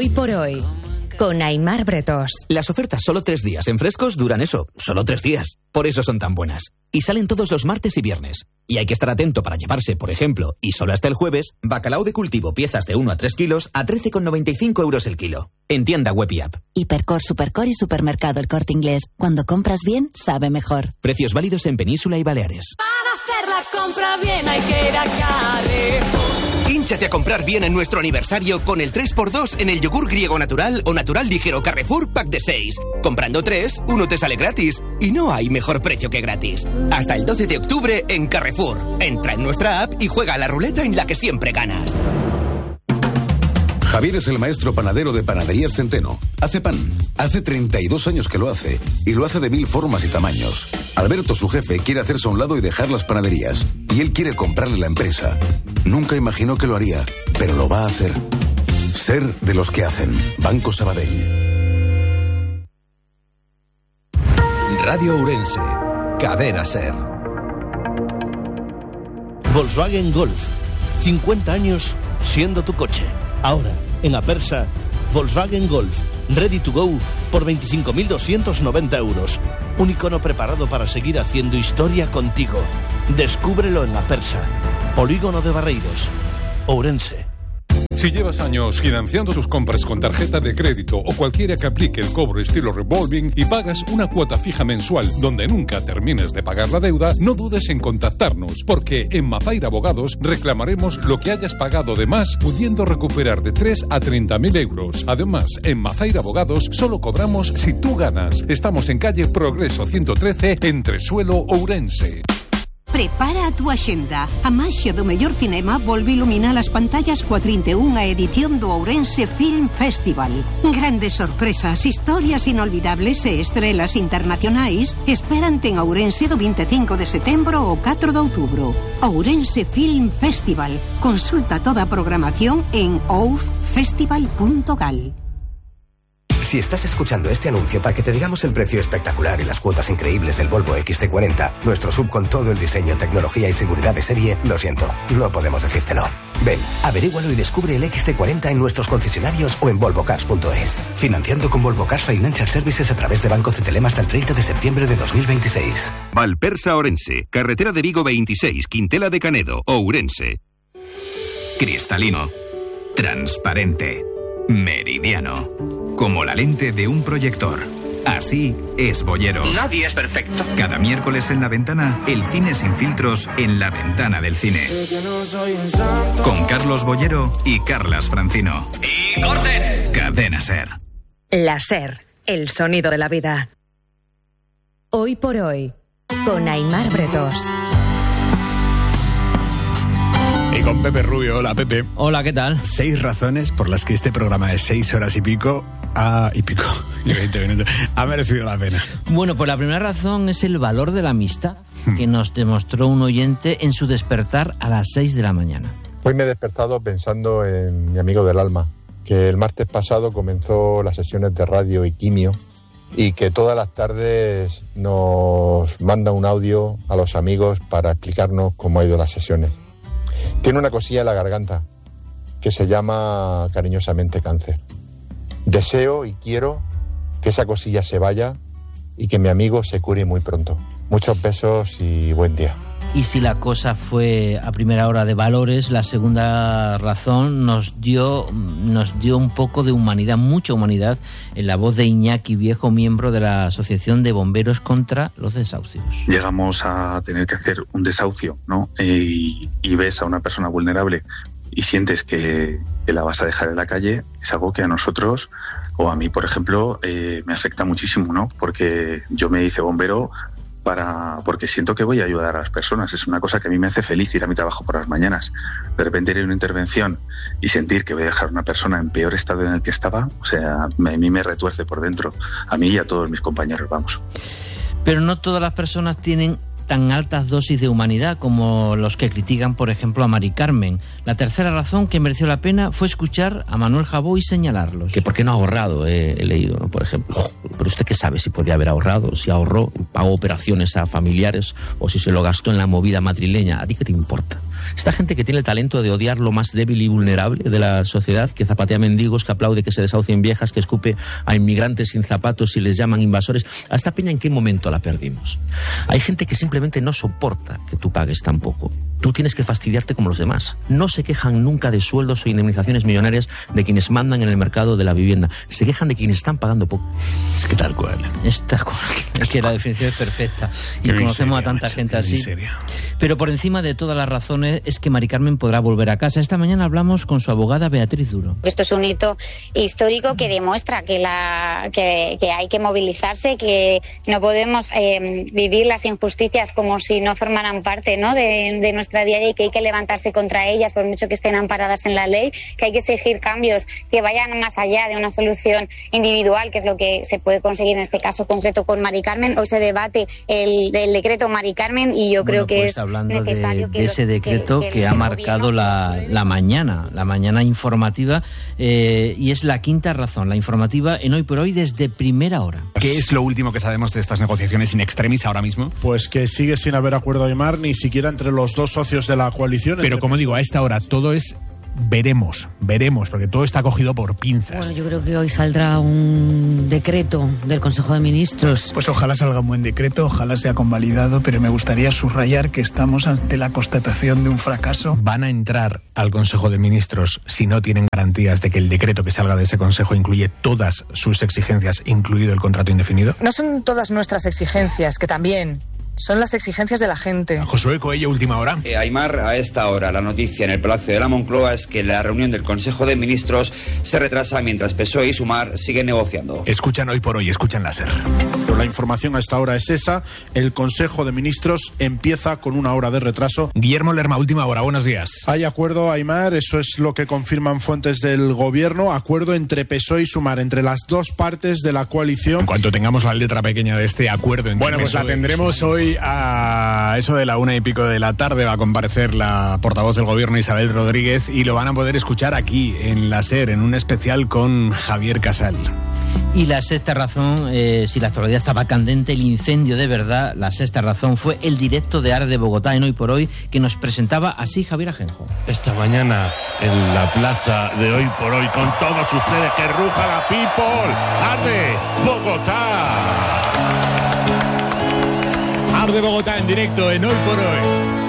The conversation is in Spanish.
Hoy por hoy, con Aimar Bretós. Las ofertas solo 3 días en Frescos duran eso, solo 3 días. Por eso son tan buenas. Y salen todos los martes y viernes. Y hay que estar atento para llevarse, por ejemplo, y solo hasta el jueves, bacalao de cultivo, piezas de 1 a 3 kilos a 13,95 euros el kilo. En tienda web y app. Hipercor, Supercor y Supermercado El Corte Inglés. Cuando compras bien, sabe mejor. Precios válidos en Península y Baleares. Para hacer la compra bien hay que ir a Carrefour. Hínchate a comprar bien en nuestro aniversario con el 3x2 en el yogur griego natural o natural ligero Carrefour Pack de 6. Comprando 3, uno te sale gratis. Y no hay mejor precio que gratis. Hasta el 12 de octubre en Carrefour. Entra en nuestra app y juega a la ruleta en la que siempre ganas. Javier es el maestro panadero de Panaderías Centeno. Hace pan. Hace 32 años que lo hace. Y lo hace de 1000 formas y tamaños. Alberto, su jefe, quiere hacerse a un lado y dejar las panaderías. Y él quiere comprarle la empresa. Nunca imaginó que lo haría, pero lo va a hacer. Ser de los que hacen. Banco Sabadell. Radio Ourense. Cadena SER. Volkswagen Golf. 50 años siendo tu coche. Ahora, en Apersa, Volkswagen Golf, ready to go, por 25.290 euros. Un icono preparado para seguir haciendo historia contigo. Descúbrelo en Apersa, Polígono de Barreiros, Ourense. Si llevas años financiando tus compras con tarjeta de crédito o cualquiera que aplique el cobro estilo revolving y pagas una cuota fija mensual donde nunca termines de pagar la deuda, no dudes en contactarnos, porque en Mafaira Abogados reclamaremos lo que hayas pagado de más, pudiendo recuperar de 3 a 30.000 euros. Además, en Mafaira Abogados solo cobramos si tú ganas. Estamos en calle Progreso 113, entre Suelo, Ourense. Prepara a túa axenda. A maxia do mellor cinema volve iluminar as pantallas coa 31ª edición do Ourense Film Festival. Grandes sorpresas, historias inolvidables e estrelas internacionais esperante en Ourense do 25 de setembro ao 4 de outubro. Ourense Film Festival. Consulta toda a programación en oufestival.gal. Si estás escuchando este anuncio para que te digamos el precio espectacular y las cuotas increíbles del Volvo XC40, nuestro sub con todo el diseño, tecnología y seguridad de serie, lo siento, no podemos decírtelo. Ven, averígualo y descubre el XC40 en nuestros concesionarios o en volvocars.es. Financiando con Volvo Cars Financial Services a través de Banco Cetelem hasta el 30 de septiembre de 2026. Valpersa Ourense, carretera de Vigo 26, Quintela de Canedo, Ourense. Cristalino, transparente, meridiano, como la lente de un proyector. Así es Bollero. Nadie es perfecto. Cada miércoles en La Ventana, el cine sin filtros en la ventana del cine. Con Carlos Bollero y Carlas Francino. ¡Y corten! Cadena SER. La SER, el sonido de la vida. Hoy por hoy, con Aimar Bretós. Y con Pepe Rubio. Hola, Pepe. Hola, ¿qué tal? 6 razones por las que este programa de 6 horas y pico y 20 minutos ha merecido la pena. Bueno, pues la primera razón es el valor de la amistad que nos demostró un oyente en su despertar a las 6 de la mañana. Hoy me he despertado pensando en mi amigo del alma, que el martes pasado comenzó las sesiones de radio y quimio y que todas las tardes nos manda un audio a los amigos para explicarnos cómo ha ido las sesiones. Tiene una cosilla en la garganta que se llama cariñosamente cáncer. Deseo y quiero que esa cosilla se vaya y que mi amigo se cure muy pronto. Muchos besos y buen día. Y si la cosa fue a primera hora de valores, la segunda razón nos dio un poco de humanidad, mucha humanidad, en la voz de Iñaki Viejo, miembro de la Asociación de Bomberos contra los Desahucios. Llegamos a tener que hacer un desahucio, ¿no? Y ves a una persona vulnerable y sientes que la vas a dejar en la calle. Es algo que a nosotros, o a mí, por ejemplo, me afecta muchísimo, ¿no? Porque yo me hice bombero porque siento que voy a ayudar a las personas. Es una cosa que a mí me hace feliz ir a mi trabajo por las mañanas. De repente ir a una intervención y sentir que voy a dejar a una persona en peor estado en el que estaba, o sea, a mí me retuerce por dentro. A mí y a todos mis compañeros, vamos. Pero no todas las personas tienen tan altas dosis de humanidad como los que critican, por ejemplo, a Mari Carmen. La tercera razón que mereció la pena fue escuchar a Manuel Jabó y señalarlos. Que por qué no ha ahorrado, he leído, ¿no? Por ejemplo. Pero usted qué sabe si podría haber ahorrado, si ahorró, pagó operaciones a familiares o si se lo gastó en la movida madrileña. ¿A ti qué te importa? Esta gente que tiene el talento de odiar lo más débil y vulnerable de la sociedad, que zapatea mendigos, que aplaude que se desahucien viejas, que escupe a inmigrantes sin zapatos y les llaman invasores. ¿A esta peña en qué momento la perdimos? Hay gente que simplemente no soporta que tú pagues tan poco. Tú tienes que fastidiarte como los demás. No se quejan nunca de sueldos o indemnizaciones millonarias de quienes mandan en el mercado de la vivienda. Se quejan de quienes están pagando poco. Es que tal cual. Es que la definición es perfecta. Y conocemos a tanta gente así. Pero por encima de todas las razones es que Mari Carmen podrá volver a casa. Esta mañana hablamos con su abogada Beatriz Duro. Esto es un hito histórico que demuestra que hay que movilizarse, que no podemos vivir las injusticias como si no formaran parte, ¿no?, de nuestra día a día, y que hay que levantarse contra ellas por mucho que estén amparadas en la ley, que hay que exigir cambios que vayan más allá de una solución individual, que es lo que se puede conseguir en este caso concreto con Mari Carmen. Hoy se debate el decreto Mari Carmen y yo creo que es necesario de ese decreto que ha marcado la mañana informativa, y es la quinta razón, la informativa en Hoy por Hoy desde primera hora. ¿Qué es lo último que sabemos de estas negociaciones in extremis ahora mismo? Pues que sigue sin haber acuerdo, Aimar, ni siquiera entre los dos socios de la coalición. Pero como digo, a esta hora todo es veremos, porque todo está cogido por pinzas. Bueno, yo creo que hoy saldrá un decreto del Consejo de Ministros. Pues ojalá salga un buen decreto, ojalá sea convalidado, pero me gustaría subrayar que estamos ante la constatación de un fracaso. ¿Van a entrar al Consejo de Ministros si no tienen garantías de que el decreto que salga de ese Consejo incluye todas sus exigencias, incluido el contrato indefinido? No son todas nuestras exigencias, que también son las exigencias de la gente. Josué Coello, última hora. Aimar, a esta hora la noticia en el Palacio de la Moncloa es que la reunión del Consejo de Ministros se retrasa mientras PSOE y Sumar siguen negociando. Escuchan Hoy por Hoy, escuchan la SER. La información a esta hora es esa. El Consejo de Ministros empieza con una hora de retraso. Guillermo Lerma, última hora, buenos días. Hay acuerdo, Aimar, eso es lo que confirman fuentes del Gobierno. Acuerdo entre PSOE y Sumar, entre las dos partes de la coalición. En cuanto tengamos la letra pequeña de este acuerdo entre bueno, pues PSOE, la tendremos hoy a eso de la 1:00 de la tarde. Va a comparecer la portavoz del Gobierno, Isabel Rodríguez, y lo van a poder escuchar aquí en la SER, en un especial con Javier Casal. Y la sexta razón, si la actualidad estaba candente, el incendio de verdad, la sexta razón fue el directo de ARE de Bogotá en Hoy por Hoy, que nos presentaba así Javier Ajenjo. Esta mañana en la plaza de Hoy por Hoy, con todos ustedes, que ruja la people, ARE Bogotá. ARE Bogotá en directo en Hoy por Hoy.